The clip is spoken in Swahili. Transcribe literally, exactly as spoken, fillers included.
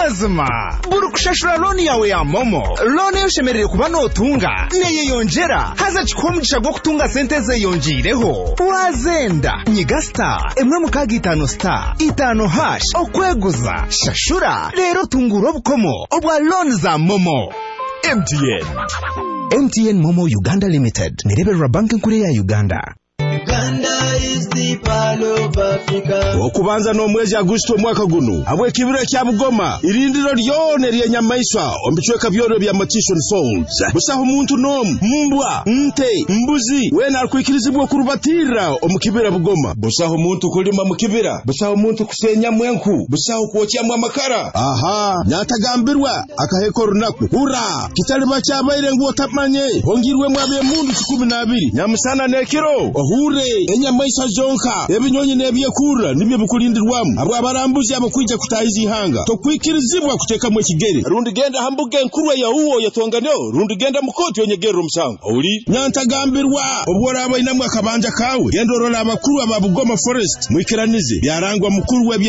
mazima buri kushashura loan yawe ya momo loan yoshemerere kuba notunga neye yongera haza chikomugisha go kutunga sente ze yongireho wazenda nyiga star emwe mukaga itano star itano hash okweguza shashura rero tunguro bukomo obwa loan za momo. M T N M T N Momo Uganda Limited nirebera banki nkuru ya Uganda. Uganda is the pearl of Africa. Okubanza no mwezi Agosto mwaka guno abwe kibiro kya Bugoma irindiro lyone lye nyamaiswa ombichweka byoro bya Matishon Falls busaho umuntu no mbwa nte mbuzi wena alikuikirizibwa kurubatira omukibira Bugoma busaho umuntu kulima mukibira busaho umuntu kusenya mwenku busaho kuocyamwa amakara aha nyatagambirwa akaheko runaku ura kitali bachabaire ngo tapmanye hongirwe mwabe mundu kumi na abiri nyamusana nekiro ohure enyamaiswa zonka ebinyonyi nebyekura nibyo bukulindirwamu abo abarambuzi abakwija kutayizi hanga tokwikirizibwa kuteka mu kigeri rundi genda hambuge nkurwa ya uwo yatonganeo rundi genda mukoti onyegero musango uri nyantagambirwa obwora abayina mu akabanja kawe gendorora abakuru aba Bugoma Forest mwikiranize byarangwa mukuru we